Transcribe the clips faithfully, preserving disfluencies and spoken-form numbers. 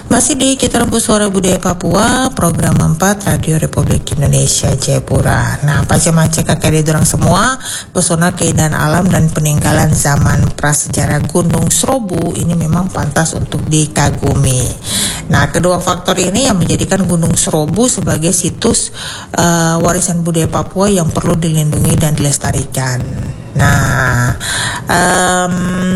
Masih di Kita Rebus Suara Budaya Papua, program empat Radio Republik Indonesia Jayapura. Nah, pace-mace kakek dorang semua, pesona keindahan alam dan peninggalan zaman prasejarah Gunung Serobu ini memang pantas untuk dikagumi. Nah, kedua faktor ini yang menjadikan Gunung Serobu sebagai situs uh, warisan budaya Papua yang perlu dilindungi dan dilestarikan. Nah, um,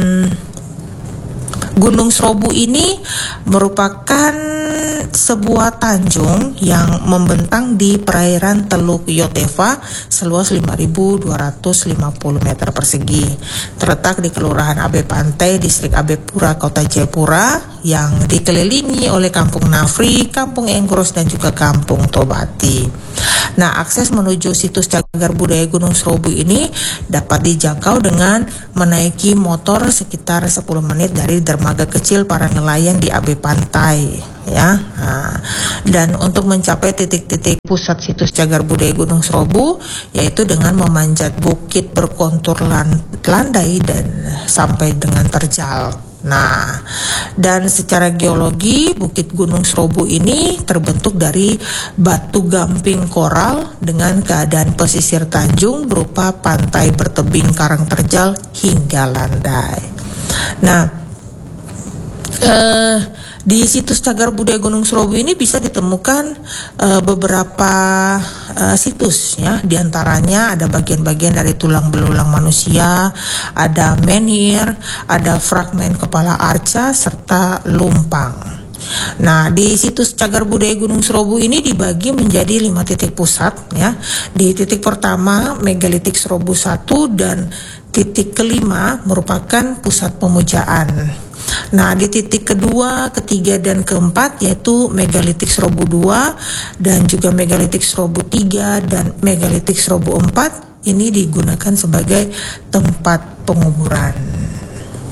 Gunung Serobu ini merupakan sebuah tanjung yang membentang di perairan Teluk Yotefa seluas lima ribu dua ratus lima puluh meter persegi. Terletak di Kelurahan Abe Pantai, Distrik Abe Pura, Kota Jayapura, yang dikelilingi oleh Kampung Nafri, Kampung Engkuros, dan juga Kampung Tobati. Nah, akses menuju situs cagar budaya Gunung Serobu ini dapat dijangkau dengan menaiki motor sekitar sepuluh menit dari dermaga kecil para nelayan di Abe Pantai, ya. Nah, dan untuk mencapai titik-titik pusat situs cagar budaya Gunung Serobu, yaitu dengan memanjat bukit berkontur landai dan sampai dengan terjal. Nah, dan secara geologi Bukit Gunung Serobu ini terbentuk dari batu gamping koral dengan keadaan pesisir tanjung berupa pantai bertebing karang terjal hingga landai. Nah, eh, di situs cagar budaya Gunung Serobu ini bisa ditemukan uh, beberapa uh, situs, ya. Di antaranya ada bagian-bagian dari tulang belulang manusia, ada menhir, ada fragmen kepala arca serta lumpang. Nah, di situs cagar budaya Gunung Serobu ini dibagi menjadi lima titik pusat, ya. Di titik pertama megalitik Serobu satu dan titik kelima merupakan pusat pemujaan. Nah, di titik kedua, ketiga, dan keempat yaitu megalitik Serobu dua dan juga megalitik Serobu tiga dan megalitik Serobu empat ini digunakan sebagai tempat penguburan.